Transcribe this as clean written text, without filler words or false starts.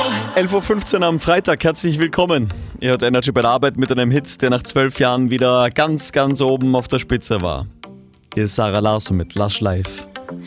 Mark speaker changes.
Speaker 1: 11.15 Uhr am Freitag, herzlich willkommen. Ihr hört Energy bei der Arbeit mit einem Hit, der nach 12 Jahren wieder ganz, ganz oben auf der Spitze war. Hier ist Sarah Larsson mit Lush Life.